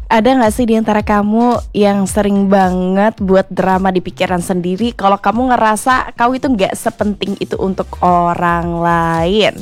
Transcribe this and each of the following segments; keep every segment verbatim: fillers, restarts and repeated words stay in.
Ada nggak sih di antara kamu yang sering banget buat drama di pikiran sendiri kalau kamu ngerasa kau itu nggak sepenting itu untuk orang lain?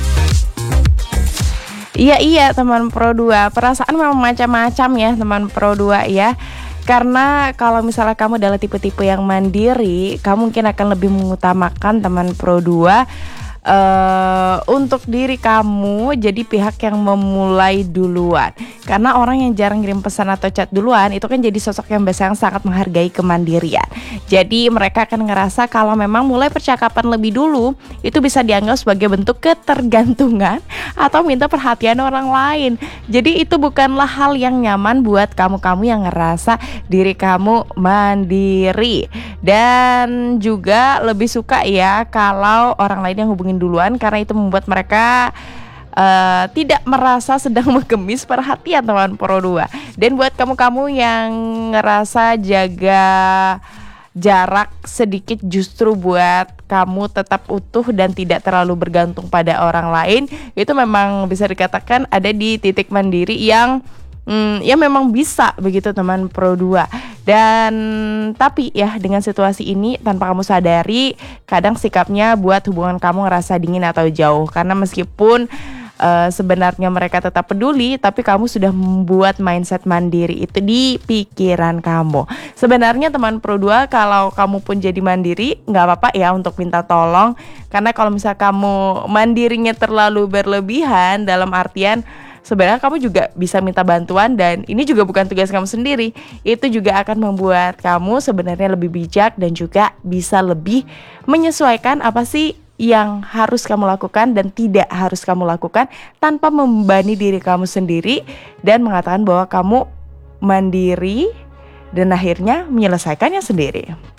Iya iya teman Pro dua, perasaan memang macam-macam ya teman Pro dua ya. Karena kalau misalnya kamu adalah tipe-tipe yang mandiri, kamu mungkin akan lebih mengutamakan teman Pro dua eh untuk diri kamu jadi pihak yang memulai duluan. Karena orang yang jarang kirim pesan atau chat duluan itu kan jadi sosok yang biasa yang sangat menghargai kemandirian. Jadi mereka akan ngerasa kalau memang mulai percakapan lebih dulu itu bisa dianggap sebagai bentuk ketergantungan atau minta perhatian orang lain. Jadi itu bukanlah hal yang nyaman buat kamu-kamu yang ngerasa diri kamu mandiri. Dan juga lebih suka ya kalau orang lain yang hubungin duluan, karena itu membuat mereka uh, tidak merasa sedang mengemis perhatian teman Pro dua. Dan buat kamu-kamu yang ngerasa jaga jarak sedikit justru buat kamu tetap utuh dan tidak terlalu bergantung pada orang lain, itu memang bisa dikatakan ada di titik mandiri yang Hmm, ya memang bisa begitu teman Pro dua. Dan tapi ya dengan situasi ini tanpa kamu sadari, kadang sikapnya buat hubungan kamu ngerasa dingin atau jauh. Karena meskipun uh, sebenarnya mereka tetap peduli, tapi kamu sudah membuat mindset mandiri itu di pikiran kamu. Sebenarnya teman Pro dua, kalau kamu pun jadi mandiri, gak apa-apa ya untuk minta tolong. Karena kalau misalnya kamu mandirinya terlalu berlebihan, dalam artian sebenarnya kamu juga bisa minta bantuan, dan ini juga bukan tugas kamu sendiri. Itu juga akan membuat kamu sebenarnya lebih bijak dan juga bisa lebih menyesuaikan apa sih yang harus kamu lakukan dan tidak harus kamu lakukan tanpa membebani diri kamu sendiri dan mengatakan bahwa kamu mandiri dan akhirnya menyelesaikannya sendiri.